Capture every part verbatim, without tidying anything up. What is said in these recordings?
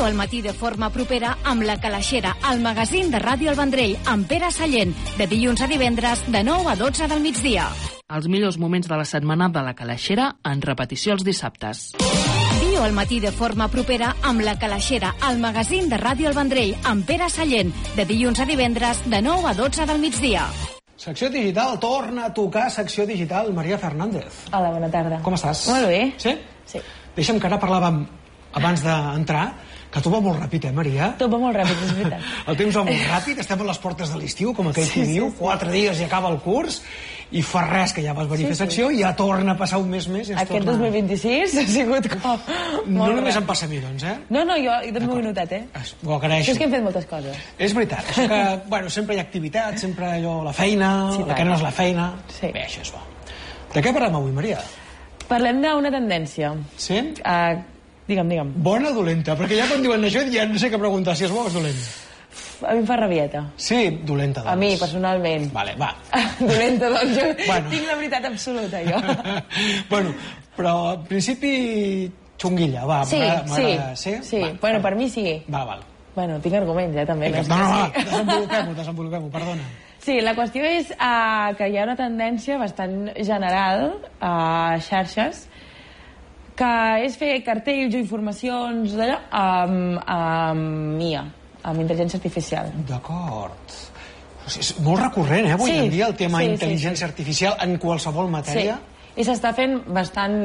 Viu el matí de forma propera amb La Calaixera, el magazín de Ràdio El Vendrell, amb Pere Sallent, de dilluns a divendres, de nou a dotze del migdia. Els millors moments de la setmana de La Calaixera, en repetició els dissabtes. Viu el matí de forma propera amb La Calaixera, el magazín de Ràdio El Vendrell, amb Pere Sallent, de dilluns a divendres, de nou a dotze del migdia. Secció digital, torna a tocar secció digital, Maria Fernández. Hola, bona tarda. Com estàs? Molt bé. Sí? Sí. Deixa'm que ara parlàvem, abans d'entrar, que tot va molt ràpid, eh, Maria? Tot va molt ràpid, és veritat. El temps va molt ràpid, estem a les portes de l'estiu, com aquell Sí, que sí, diu, sí. quatre dies i acaba el curs, i fa res que ja vas venir a fer Sí, sí. secció, i ja torna a passar un mes més i ens Aquest torna... dos mil vint-i-sis ha sigut com... No molt només ràpid. em passa a mi, doncs, eh? No, no, jo, jo també ho he notat, eh? Es- Ho agraeixo. Això és que hem fet moltes coses. És veritat, això que, bueno, sempre hi ha activitat, sempre allò, la feina, Sí, la tant. que no és la feina... Sí. Bé, això és bo. De què parlem avui, Maria? Parlem d'una tendència. Sí? Uh, digue'm, digue'm. Bona o dolenta? Perquè ja quan diuen això ja no sé què preguntar, si és bo o és dolent. A mi em fa rabieta. Sí, dolenta, doncs. A mi, personalment. Vale, va. Dolenta, doncs jo Bueno. tinc la veritat absoluta, jo. Bueno, però al principi xunguilla, va. Sí, m'agrada- sí, m'agrada- sí? sí. Va, Bueno, va. per mi sí. Va, val. Bueno, tinc arguments, eh, també. Vinga, és no, no, va, que sí. desenvolupem-ho, desenvolupem-ho, perdona. Sí, la qüestió és uh, que hi ha una tendència bastant general a xarxes que és fer cartells o informacions d'allò amb, amb I A, amb intel·ligència artificial. D'acord. O sigui, és molt recurrent, eh, avui Sí, en dia, el tema sí, sí, intel·ligència artificial en qualsevol matèria. Sí, i s'està fent bastant...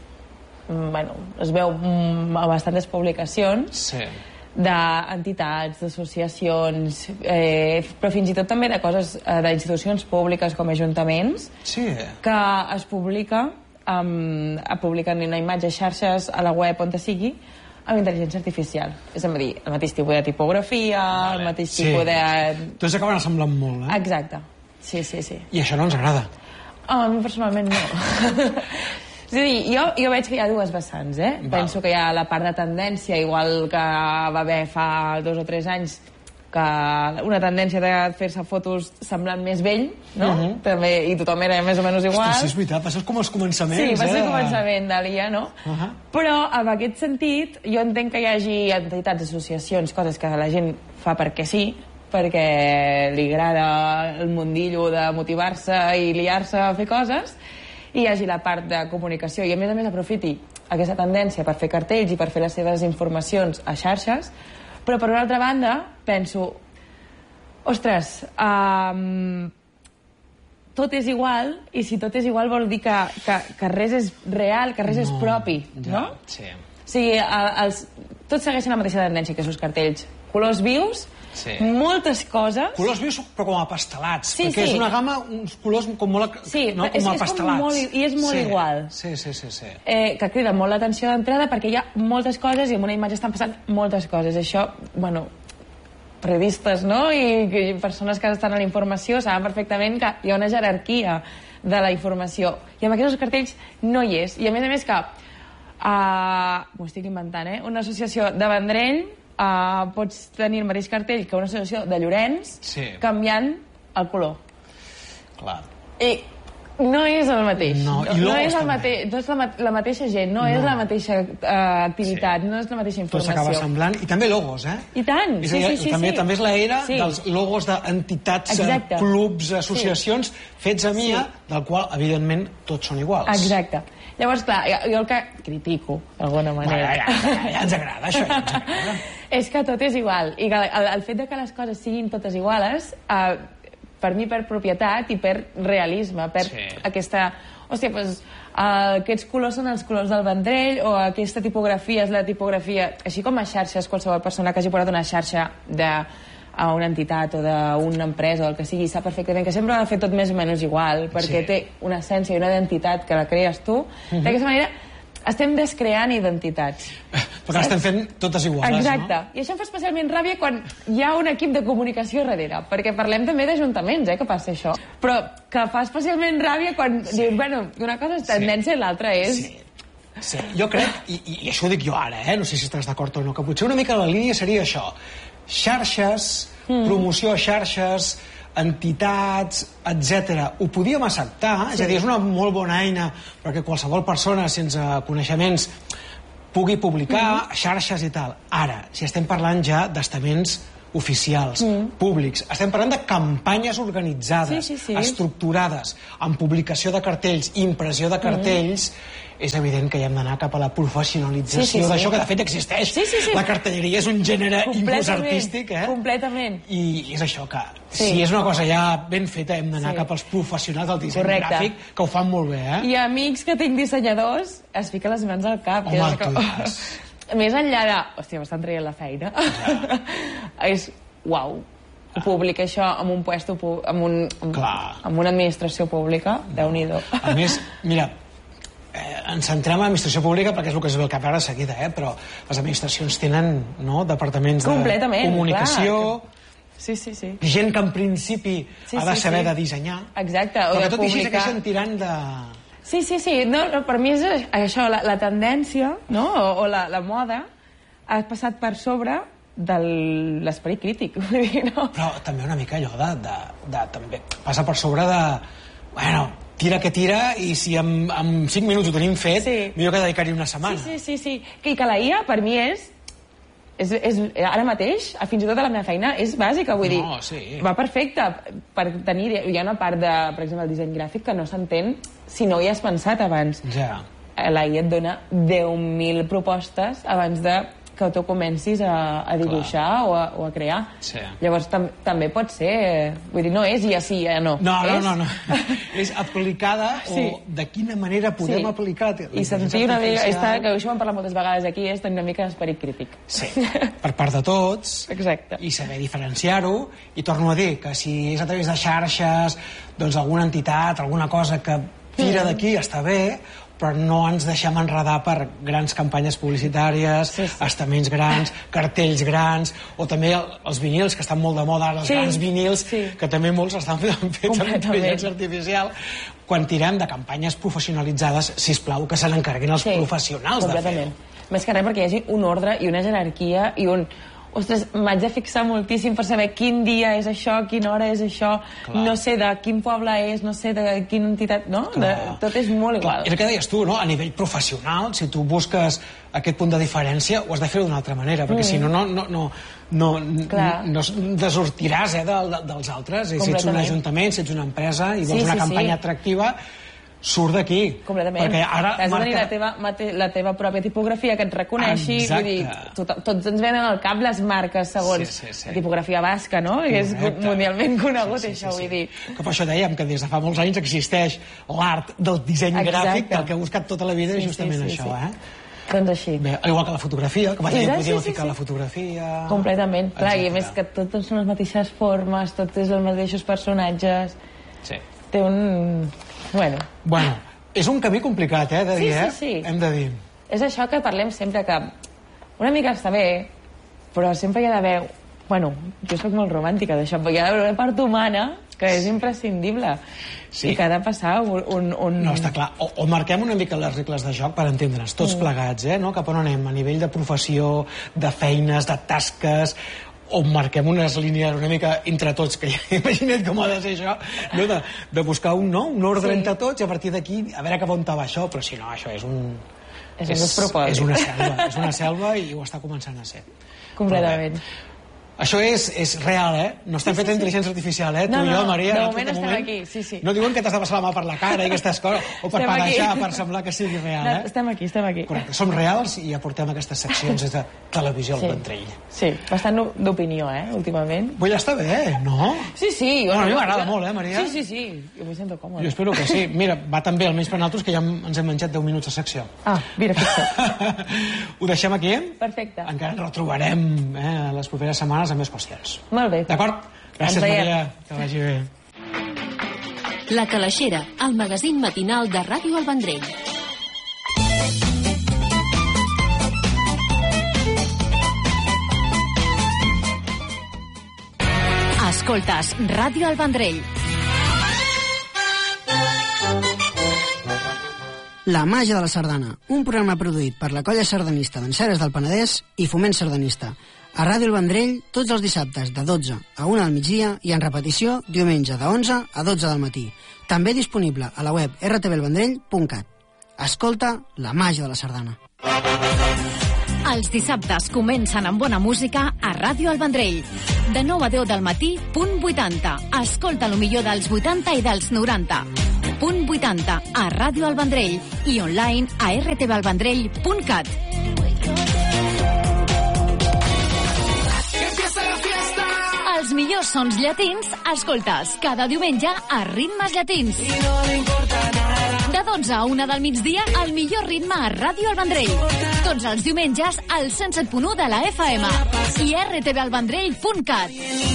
mm, Bueno, es veu mm, a bastantes publicacions Sí. d'entitats, d'associacions, eh, però fins i tot també de coses, eh, d'institucions públiques com ajuntaments, Sí. que es publica, um, publiquen una imatge a xarxes, a la web, on te sigui, amb intel·ligència artificial. És a dir, el mateix tipus de tipografia, vale. El mateix Sí. tipus de... Tots acaben assemblant molt, eh? Exacte. Sí, sí, sí. I això no ens agrada. Oh, a mi personalment no. És a dir, jo, jo veig que hi ha dues vessants, eh? Val. Penso que hi ha la part de tendència, igual que va haver fa dos o tres anys, que una tendència de fer-se fotos semblant més vell, no? Uh -huh. També, i tothom era més o menys igual. Ostres, sí, és veritat, va ser com els començaments, Sí, va ser eh? el començament de l'I A, no? Uh -huh. Però, en aquest sentit, jo entenc que hi hagi entitats, associacions, coses que la gent fa perquè sí, perquè li agrada el mundillo de motivar-se i liar-se a fer coses, i hi hagi la part de comunicació, i a més a més aprofiti aquesta tendència per fer cartells i per fer les seves informacions a xarxes, però per una altra banda penso, ostres, um, tot és igual, i si tot és igual vol dir que, que, que res és real, que res no, és propi, ja, no? Sí. O sigui, els, tots segueixen la mateixa tendència que els cartells. Colors vius, Sí. moltes coses... Colors vius, però com a pastelats, Sí, perquè sí. és una gamma, uns colors com molt... Sí, no, és- com a és com pastelats. molt- i és molt sí. igual. Sí, sí, sí, sí. Eh, que crida molt l'atenció d'entrada perquè hi ha moltes coses i en una imatge estan passant moltes coses. Això, bueno, periodistes, no? I, i persones que estan a la informació saben perfectament que hi ha una jerarquia de la informació. I amb aquests cartells no hi és. I a més a més que, uh, m'ho estic inventant, eh? Una associació de Vendrell uh, pots tenir el mateix cartell que una associació de Llorenç, Sí. canviant el color. Clar. I no és el mateix. No, i no logos és, el també. mate no és la, ma la mateixa gent, no, No. és la mateixa uh, activitat, Sí. no és la mateixa Tot s'acaba informació. semblant. I també logos, eh? I tant, És sí, a dir, sí, sí. també, sí. també és l'era Sí. dels logos d'entitats, eh, Exacte. clubs, associacions, fets a M I A, Sí. del qual, evidentment, tots són iguals. Exacte. Llavors, clar, jo, jo el que critico, d'alguna Bueno, manera... ja, ja, ja ens agrada, això ja ens agrada. és que tot és igual. I que el, el fet de que les coses siguin totes iguales, eh, per mi per propietat i per realisme, per Sí. aquesta... Hòstia, doncs, uh, aquests colors són els colors del Vendrell, o aquesta tipografia és la tipografia... Així com a xarxes, qualsevol persona que hagi posat una xarxa de a una entitat o d'una empresa o el que sigui, sap perfectament que sempre ho ha de fer tot més o menys igual, perquè Sí. té una essència i una identitat que la crees tu. Mhm. D'aquesta manera estem descreant identitats. Perquè l'estem fent totes iguals, Exacte. no? I això em fa especialment ràbia quan hi ha un equip de comunicació darrere, perquè parlem també d'ajuntaments, eh, que passa això. Però que fa especialment ràbia quan sí. dius, bueno, una cosa és tendència i l'altra és... Sí. Sí, jo crec, i, i això ho dic jo ara, eh? No sé si estàs d'acord o no, que potser una mica la línia seria això. Xarxes, mm. promoció a xarxes, entitats, etcètera. Ho podíem acceptar, sí. És a dir, és una molt bona eina perquè qualsevol persona sense coneixements pugui publicar mm. xarxes i tal. Ara, si estem parlant ja d'estaments oficials, mm. públics, estem parlant de campanyes organitzades, sí, sí, sí. estructurades, amb publicació de cartells, impressió de cartells, mm. és evident que hi hem d'anar cap a la professionalització sí, sí, sí. d'això, que de fet existeix. Sí, sí, sí. La cartelleria és un gènere inclús artístic, eh? Completament. I és això, que sí. si és una cosa ja ben feta, hem d'anar sí. cap als professionals del disseny Correcte. gràfic, que ho fan molt bé, eh? I amics que tinc dissenyadors es fiquen les mans al cap. Home, que és que... Més enllà de... Hòstia, m'estan traient la feina. Ja. És... Uau. Ho publica això amb un puesto... amb, un, amb, amb una administració pública. Déu-n'hi-do. A més, mira, eh, ens centrem en l'administració pública perquè és el que es ve al cap ara de seguida, eh? Però les administracions tenen, no?, departaments de comunicació... Clar. Sí, sí, sí. Gent que en principi sí, ha de sí, saber sí. de dissenyar. Exacte. Però o que de tot i així publicar... segueixen tirant de... Sí, sí, sí. No, no, per mi és això, la, la tendència, no?, o, o la, la moda ha passat per sobre de l'esperit crític. No? Però també una mica allò de, de, de... també passa per sobre de... Bueno, tira que tira, i si en, en cinc minuts ho tenim fet, sí. millor que dedicar-hi una setmana. Sí, sí, sí, sí. I que la I A, per mi, és... És, és, ara mateix, fins i tot a la meva feina, és bàsica, vull dir, no, sí. va perfecte per tenir... Hi ha una part de, per exemple, el disseny gràfic que no s'entén si no hi has pensat abans. Ja. La I A et dona deu mil propostes abans de que tu comencis a, a dibuixar o a, o a crear. Sí. Llavors tam, també pot ser... Vull dir, no és ja sí, ja no. No, no, és... no, no. És aplicada sí. o de quina manera podem sí. aplicar... I sentir una mica... Està, que això ho hem parlat moltes vegades aquí, és tenir una mica d'esperit crític. Sí, per part de tots. Exacte. I saber diferenciar-ho. I torno a dir que si és a través de xarxes, doncs alguna entitat, alguna cosa que tira mm. d'aquí està bé, però no ens deixem enredar per grans campanyes publicitàries, sí, sí. estaments grans, cartells grans, o també el, els vinils, que estan molt de moda ara, els sí, grans vinils, sí. que també molts estan fets amb intel·ligència artificial. Quan tirem de campanyes professionalitzades, sisplau, que se n'encarreguin els sí, professionals de fer-ho. Més que res perquè hi hagi un ordre i una jerarquia i un... Ostres, m'haig de fixar moltíssim per saber quin dia és això, quina hora és això, clar. No sé de quin poble és, no sé de quina entitat, no? De, tot és molt igual. És el que deies tu, no? A nivell professional, si tu busques aquest punt de diferència, ho has de fer d'una altra manera, perquè mm. si no, no, no, no, no, no desortiràs eh, de, de, dels altres. I si ets un ajuntament, si ets una empresa i vols sí, una sí, campanya sí. atractiva, surt d'aquí. Completament. Perquè ara has de marca... tenir la teva, la teva pròpia tipografia que et reconeixi. Vull dir, tot, tots ens venen al cap les marques segons sí, sí, sí. la tipografia basca, no? Que és mundialment conegut, sí, sí, això, sí, sí. vull dir. Que per això dèiem que des de fa molts anys existeix l'art del disseny Exacte. gràfic, que el que he buscat tota la vida sí, és justament sí, sí, això, sí. eh? Doncs així. Bé, igual que la fotografia, que va dir que podíem sí, sí, ficar sí. la fotografia... Completament. Clar, i a més que totes són les mateixes formes, tots els mateixos personatges... Sí. Té un... Bueno... Bueno, és un camí complicat, eh, de dir, sí, eh? Sí, sí. Hem de dir. És això que parlem sempre, que una mica està bé, però sempre hi ha d'haver... Bueno, jo sóc molt romàntica d'això, però hi ha d'haver una part humana que és imprescindible sí. i que ha de passar un... un, un... No, està clar. O, o marquem una mica les regles de joc per entendre'ns, tots mm. plegats, eh? No? Cap on anem, a nivell de professió, de feines, de tasques... o marquem unes línies una mica entre tots, que ja imagina't com ha de ser això, no? de, de buscar un, no? un ordre sí. entre tots i a partir d'aquí a veure cap on va això, però si no, això és un... És, és, és una selva, és una selva i ho està començant a ser. Completament. Això és, és real, eh? No estem sí, fent sí, intel·ligència artificial, eh? No, tu i jo, no, Maria... de moment estem moment, aquí, sí, sí. No diuen que t'has de passar la mà per la cara i aquestes coses, o per parejar, per semblar que sigui real, eh? No, estem aquí, estem aquí. Correcte, som reals i aportem aquestes seccions des de televisió al sí. ventrell. Sí, bastant d'opinió, eh, últimament. Pues ja està bé, no? Sí, sí. Bueno, a mi m'agrada molt, eh, Maria? Sí, sí, sí, jo m'hi sento còmode. Jo espero que sí. Mira, va tan bé, almenys per nosaltres, que ja ens hem menjat deu minuts de secció. Ah, mira, fixa't. Ho deixem aquí? Perfecte. Encara ens retrobarem eh, les properes setmanes amb més qüestions. Molt bé. D'acord? Gràcies, Maria. Que vagi bé. La Calaixera, el magazín matinal de Ràdio El Vendrell. Escoltes Ràdio El Vendrell. La màgia de la sardana, un programa produït per la colla sardanista d'Enceres del Penedès i Foment Sardanista. A Ràdio El Vendrell, tots els dissabtes de dotze a una del migdia i en repetició diumenge de onze a dotze del matí. També disponible a la web r t v el vendrell punt cat. Escolta la màgia de la sardana. Els dissabtes comencen amb bona música a Ràdio El Vendrell. De nou a deu del matí, punt vuitanta. Escolta lo millor dels vuitanta i dels noranta. Punt vuitanta a Ràdio El Vendrell i online a r t v el vendrell punt cat. Els millors sons llatins escoltes cada diumenge a Ritmes Llatins. De dotze a una del migdia, el millor ritme a Ràdio El Vendrell. Tots els diumenges al cent set punt u de la F M i r t v el vendrell punt cat.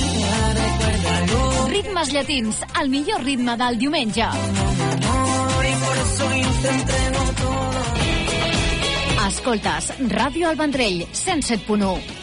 Ritmes Llatins, el millor ritme del diumenge. Escoltes Ràdio El Vendrell, cent set punt u.